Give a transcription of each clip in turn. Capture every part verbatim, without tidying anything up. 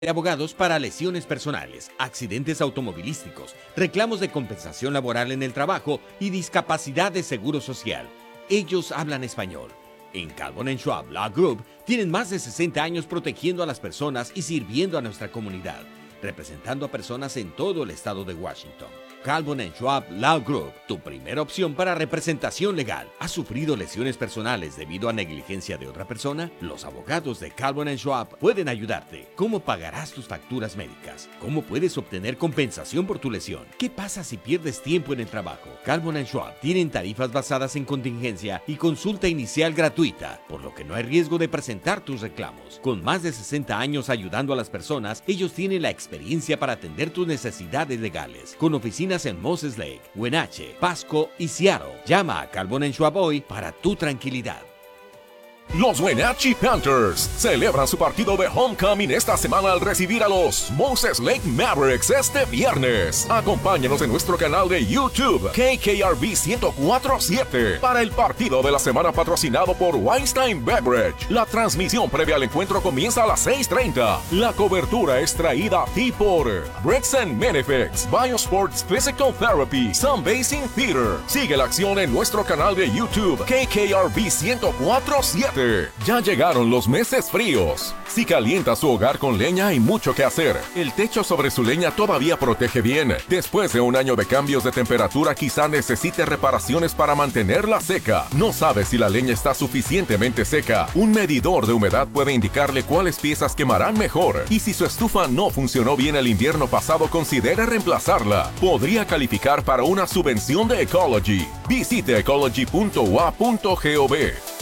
de abogados para lesiones personales, accidentes automovilísticos, reclamos de compensación laboral en el trabajo y discapacidad de seguro social. Ellos hablan español. En Calvo and Schwab Law Group tienen más de sesenta años protegiendo a las personas y sirviendo a nuestra comunidad, representando a personas en todo el estado de Washington. Calvo and Schwab Law Group, tu primera opción para representación legal. ¿Has sufrido lesiones personales debido a negligencia de otra persona? Los abogados de Calvo and Schwab pueden ayudarte. ¿Cómo pagarás tus facturas médicas? ¿Cómo puedes obtener compensación por tu lesión? ¿Qué pasa si pierdes tiempo en el trabajo? Calvo and Schwab tienen tarifas basadas en contingencia y consulta inicial gratuita, por lo que no hay riesgo de presentar tus reclamos. Con más de sesenta años ayudando a las personas, ellos tienen la experiencia para atender tus necesidades legales. Con oficinas en Moses Lake, Wenatchee, Pasco y Seattle. Llama a Calvo and Schwab hoy para tu tranquilidad. Los Wenatchee Panthers celebran su partido de homecoming esta semana al recibir a los Moses Lake Mavericks este viernes. Acompáñanos en nuestro canal de YouTube K K R V ciento cuatro punto siete para el partido de la semana patrocinado por Weinstein Beverage. La transmisión previa al encuentro comienza a las seis treinta. La cobertura es traída a ti por Bricks and Manifex, Biosports Physical Therapy, Sun Basin Theater. Sigue la acción en nuestro canal de YouTube K K R V ciento cuatro punto siete. Ya llegaron los meses fríos. Si calienta su hogar con leña, hay mucho que hacer. El techo sobre su leña todavía protege bien. Después de un año de cambios de temperatura, quizá necesite reparaciones para mantenerla seca. No sabe si la leña está suficientemente seca. Un medidor de humedad puede indicarle cuáles piezas quemarán mejor. Y si su estufa no funcionó bien el invierno pasado, considere reemplazarla. Podría calificar para una subvención de Ecology. Visite ecology punto u a punto gov.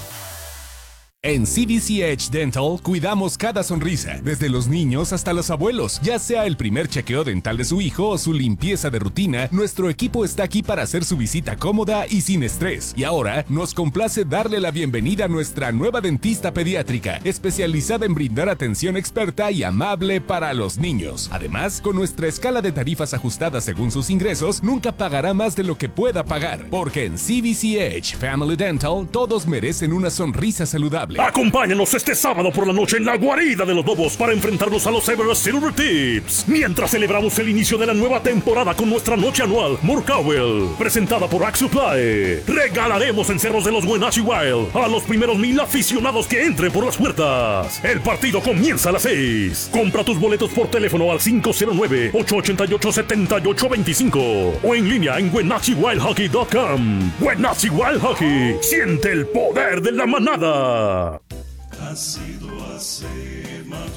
En C V C Edge Dental cuidamos cada sonrisa, desde los niños hasta los abuelos. Ya sea el primer chequeo dental de su hijo o su limpieza de rutina, nuestro equipo está aquí para hacer su visita cómoda y sin estrés. Y ahora nos complace darle la bienvenida a nuestra nueva dentista pediátrica, especializada en brindar atención experta y amable para los niños. Además, con nuestra escala de tarifas ajustada según sus ingresos, nunca pagará más de lo que pueda pagar. Porque en C V C Edge Family Dental todos merecen una sonrisa saludable. Acompáñanos este sábado por la noche en la guarida de los lobos para enfrentarnos a los Everest Silver Tips, mientras celebramos el inicio de la nueva temporada con nuestra noche anual Murkowell, presentada por Axe Supply. Regalaremos encerros de los Wenatchee Wild a los primeros mil aficionados que entren por las puertas. El partido comienza a las seis. Compra tus boletos por teléfono al cinco cero nueve, ocho ocho ocho, siete ocho dos cinco o en línea en wenatchee wild hockey punto com. Wenatchee Wild Hockey, siente el poder de la manada. Ha sido a Save-Mart,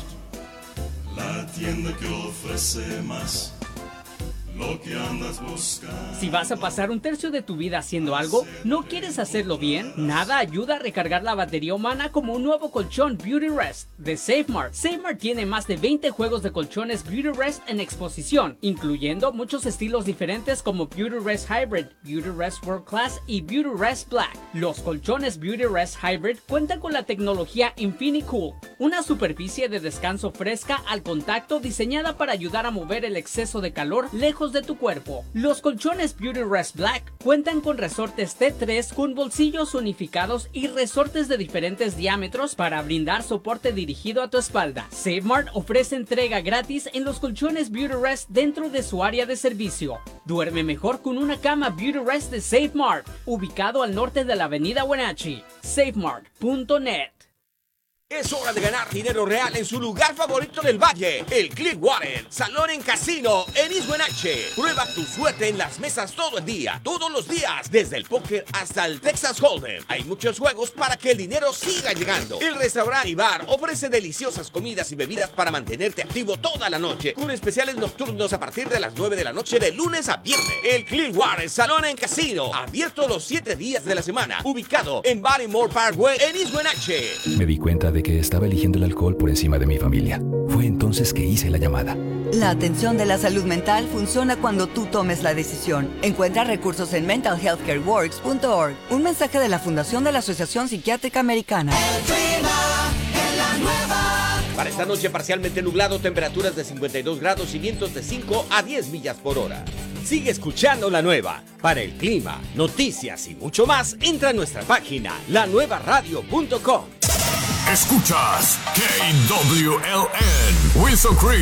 la tienda que ofrece más, lo que andas buscando. Si vas a pasar un tercio de tu vida haciendo algo, ¿no quieres hacerlo bien? Nada ayuda a recargar la batería humana como un nuevo colchón Beauty Rest de SafeMart. SafeMart tiene más de veinte juegos de colchones Beauty Rest en exposición, incluyendo muchos estilos diferentes como Beauty Rest Hybrid, Beauty Rest World Class y Beauty Rest Black. Los colchones Beauty Rest Hybrid cuentan con la tecnología InfiniCool, una superficie de descanso fresca al contacto diseñada para ayudar a mover el exceso de calor lejos de tu cuerpo. Los colchones Beauty Rest Black cuentan con resortes T tres con bolsillos unificados y resortes de diferentes diámetros para brindar soporte dirigido a tu espalda. SafeMart ofrece entrega gratis en los colchones Beauty Rest dentro de su área de servicio. Duerme mejor con una cama Beauty Rest de SafeMart, ubicado al norte de la avenida Wenatchee. safemart punto net. Es hora de ganar dinero real en su lugar favorito del valle, el Clearwater Salón en Casino en East Wenatchee. Prueba tu suerte en las mesas todo el día, todos los días, desde el póker hasta el Texas Hold'em. Hay muchos juegos para que el dinero siga llegando. El restaurante y bar ofrece deliciosas comidas y bebidas para mantenerte activo toda la noche, con especiales nocturnos a partir de las nueve de la noche de lunes a viernes. El Clearwater Salón en Casino, abierto los siete días de la semana, ubicado en Barrymore Parkway en East Wenatchee. Me di cuenta de que estaba eligiendo el alcohol por encima de mi familia. Fue entonces que hice la llamada. La atención de la salud mental funciona cuando tú tomes la decisión. Encuentra recursos en mental health care works punto org. Un mensaje de la Fundación de la Asociación Psiquiátrica Americana. El clima en la nueva. Para esta noche parcialmente nublado, temperaturas de cincuenta y dos grados y vientos de cinco a diez millas por hora. Sigue escuchando La Nueva. Para el clima, noticias y mucho más, entra a nuestra página la nueva radio punto com. Escuchas K W L N Wilson Creek.